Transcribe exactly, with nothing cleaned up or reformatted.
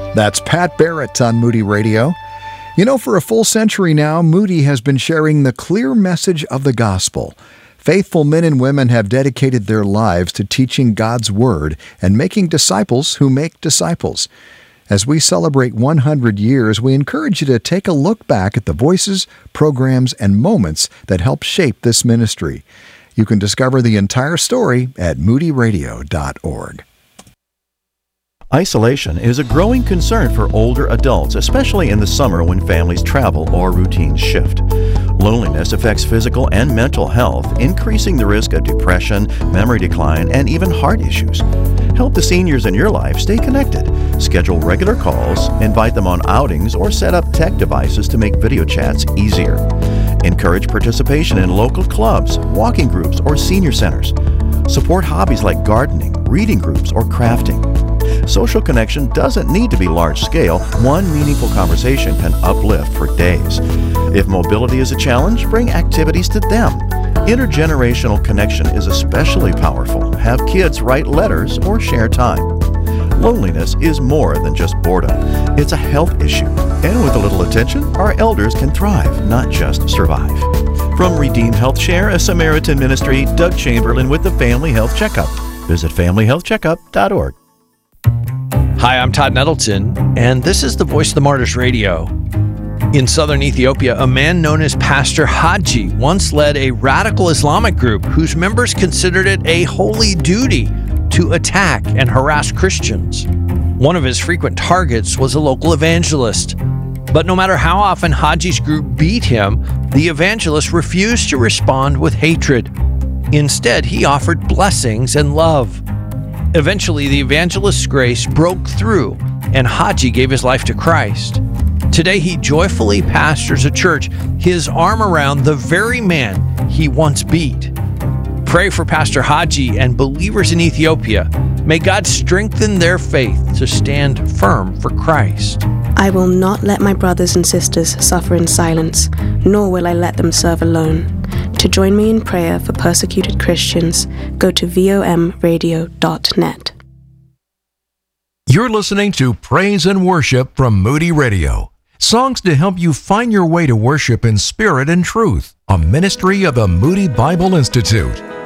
That's Pat Barrett on Moody Radio. You know, for a full century now, Moody has been sharing the clear message of the gospel. Faithful men and women have dedicated their lives to teaching God's Word and making disciples who make disciples. As we celebrate one hundred years, we encourage you to take a look back at the voices, programs, and moments that helped shape this ministry. You can discover the entire story at moody radio dot org. Isolation is a growing concern for older adults, especially in the summer when families travel or routines shift. Loneliness affects physical and mental health, increasing the risk of depression, memory decline, and even heart issues. Help the seniors in your life stay connected. Schedule regular calls, invite them on outings, or set up tech devices to make video chats easier. Encourage participation in local clubs, walking groups, or senior centers. Support hobbies like gardening, reading groups, or crafting. Social connection doesn't need to be large-scale. One meaningful conversation can uplift for days. If mobility is a challenge, bring activities to them. Intergenerational connection is especially powerful. Have kids write letters or share time. Loneliness is more than just boredom. It's a health issue. And with a little attention, our elders can thrive, not just survive. From Redeemed Health Share, a Samaritan ministry, Doug Chamberlain with the Family Health Checkup. Visit family health checkup dot org. Hi, I'm Todd Nettleton, and this is the Voice of the Martyrs Radio. In southern Ethiopia, a man known as Pastor Haji once led a radical Islamic group whose members considered it a holy duty to attack and harass Christians. One of his frequent targets was a local evangelist. But no matter how often Haji's group beat him, the evangelist refused to respond with hatred. Instead, he offered blessings and love. Eventually, the evangelist's grace broke through, and Haji gave his life to Christ. Today, he joyfully pastors a church, his arm around the very man he once beat. Pray for Pastor Haji and believers in Ethiopia. May God strengthen their faith to stand firm for Christ. I will not let my brothers and sisters suffer in silence, nor will I let them serve alone. To join me in prayer for persecuted Christians, go to vom radio dot net. You're listening to Praise and Worship from Moody Radio. Songs to help you find your way to worship in spirit and truth. A ministry of the Moody Bible Institute.